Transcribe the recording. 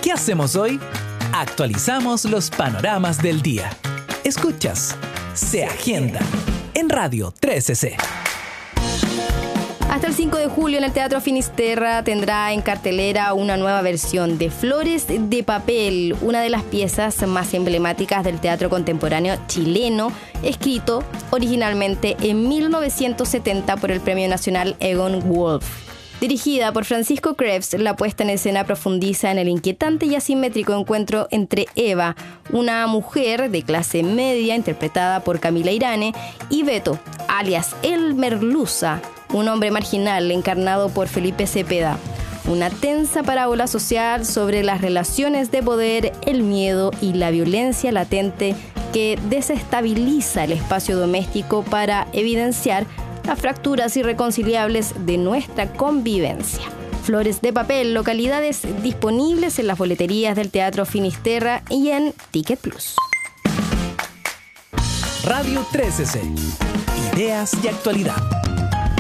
¿Qué hacemos hoy? Actualizamos los panoramas del día. Escuchas Se Agenda en Radio 13C. Hasta el 5 de julio en el Teatro Finisterra tendrá en cartelera una nueva versión de Flores de Papel, una de las piezas más emblemáticas del teatro contemporáneo chileno, escrito originalmente en 1970 por el Premio Nacional Egon Wolf. Dirigida por Francisco Krebs, la puesta en escena profundiza en el inquietante y asimétrico encuentro entre Eva, una mujer de clase media interpretada por Camila Irane, y Beto, alias El Merluza, un hombre marginal encarnado por Felipe Cepeda. Una tensa parábola social sobre las relaciones de poder, el miedo y la violencia latente que desestabiliza el espacio doméstico para evidenciar las fracturas irreconciliables de nuestra convivencia. Flores de Papel, localidades disponibles en las boleterías del Teatro Finisterra y en Ticket Plus. Radio 13C. Ideas y actualidad.